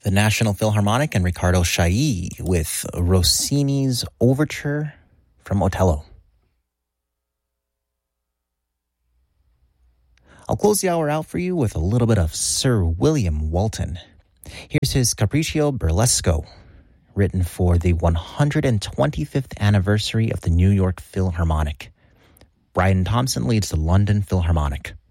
the National Philharmonic and Riccardo Chailly with Rossini's Overture from Otello. I'll close the hour out for you with a little bit of Sir William Walton. Here's his Capriccio Burlesco, written for the 125th anniversary of the New York Philharmonic. Brian Thompson leads the London Philharmonic.